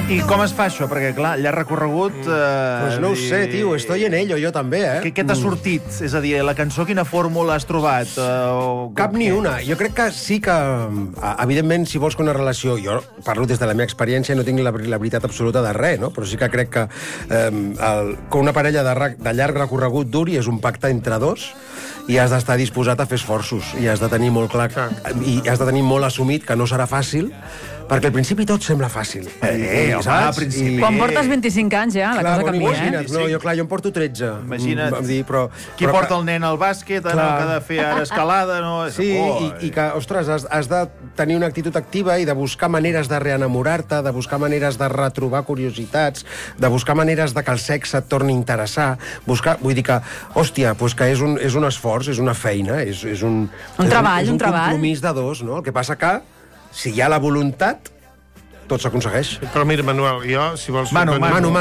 I com es fa això? Perquè, clar, llarg recorregut... Pues no ho sé, tio, estoy en ello, jo també, Què t'ha sortit? És a dir, la cançó, quina fórmula has trobat? Cap ni una. Jo crec que sí que, evidentment, si vols que una relació... Jo parlo des de la meva experiència, no tinc la veritat absoluta de res, no? Però sí que crec que una parella de llarg recorregut duri és un pacte entre dos i has d'estar disposat a fer esforços i has de tenir molt clar i has de tenir molt assumit que no serà fàcil, perquè al principi tot sembla fàcil. Home, al principi... Quan portes 25 anys ja, la cosa canvia, imagina't, no, jo em porto 13. Imagina't. Però Qui porta el nen al bàsquet, que ha de fer ara escalada, no? Sí, i que, ostres, has de tenir una actitud activa i de buscar maneres de reenamorar-te, de buscar maneres de retrobar curiositats, de buscar maneres de que el sexe et torni a interessar, vull dir que, hòstia, pues que és un esforç, és una feina, és un treball, un compromís de dos, no? El que passa que, si hi ha la voluntat, tot s'aconsegueix. Però mira, Manuel, jo, si vols... Manu.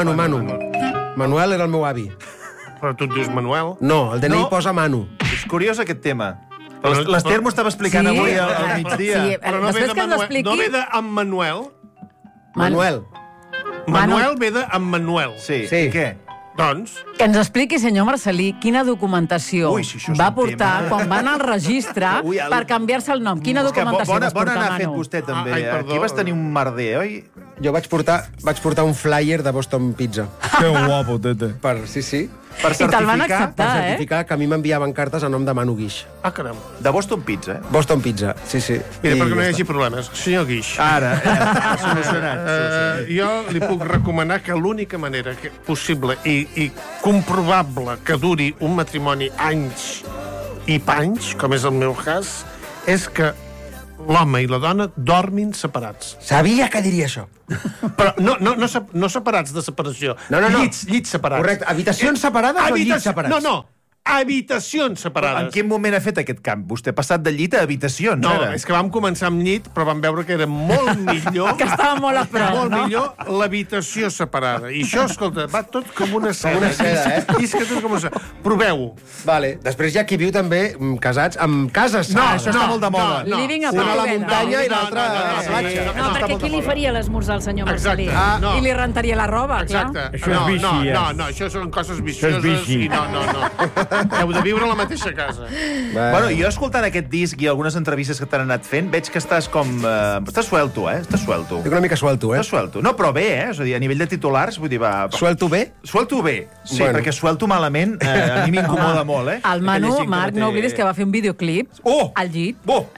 Manuel era el meu avi. Però tu et dius Manuel? No, el DNI posa Manu. És curiós aquest tema. L'Ester m'ho estava explicant avui al migdia. Sí, Però no ve després que ens expliqui... No ve d'en Manuel. Manuel. Manuel ve d'en Manuel. Sí. Què? Doncs... Que ens expliqui, senyor Marcelí, quina documentació va portar quan va anar al registre per canviar-se el nom. Quina documentació vas portar, Bona Manu? fet vostè, també. Ai, perdó. Aquí vas tenir un merder, oi? Jo vaig portar un flyer de Boston Pizza. Que guapo, tete. Sí. Per I te'l van acceptar, Per certificar que a mi m'enviaven cartes a nom de Manu Guix. Ah, caram. De Boston Pizza, Boston Pizza, sí. Mira, perquè no hi hagi problemes. Senyor Guix. Ara, solucionat. Jo li puc recomanar que l'única manera possible i comprovable que duri un matrimoni anys i panys, com és el meu cas, és que l'home i la dona dormin separats. Sabia que diria això. Però no separats de separació. No. Llits separats. Correcte. Habitacions separades o llits separats? No. Habitacions separades. En quin moment ha fet aquest canvi? Vostè ha passat de llit a habitacions, No, ara. és que vam començar amb llit, però vam veure que era molt millor... Que estava molt a prop, molt no? millor l'habitació separada. I això, escolta, va tot com una seda. Com una seda, I és que tot com una seda. Proveu-ho. Vale. Després hi ha qui viu també casats amb cases separades. això està molt de moda. Living Una a la apartment. muntanya i No, l'altra no, a la sí. platja. No, perquè qui li faria l'esmorzar al senyor Marcelí? Exacte. I li rentaria la roba, Exacte. clar. Això és vici, No, això són coses vicioses. Això és vici. I no. Heu de viure a la mateixa casa. Bueno, jo escoltant aquest disc i algunes entrevistes que t'han anat fent, veig que estàs com... Estàs suelto, Estàs suelto. Estic una mica suelto, Estàs suelto. No, però bé, És a dir, a nivell de titulars, vull dir, va... Suelto bé? Suelto bé, sí, Bueno. perquè suelto malament a mi m'incomoda molt, El Manu, Marc, no oblidis que va fer un videoclip al llit,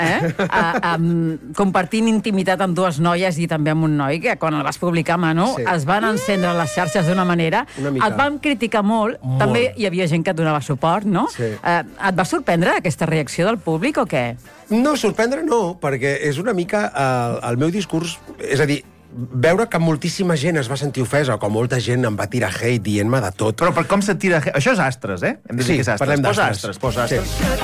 compartint intimitat amb dues noies i també amb un noi, que quan el vas publicar, Manu, es van encendre les xarxes d'una manera. Et van criticar molt. També hi havia gent que et donava suport, no? Sí. Et va sorprendre aquesta reacció del públic o què? No, sorprendre no, perquè és una mica el meu discurs... És a dir, veure que moltíssima gent es va sentir ofesa, o que molta gent em va tirar hate dient-me de tot. Però per com se't tira... Això és astres, Hem de dir que és astres. parlem Posa d'astres. astres, posa astres. Sí.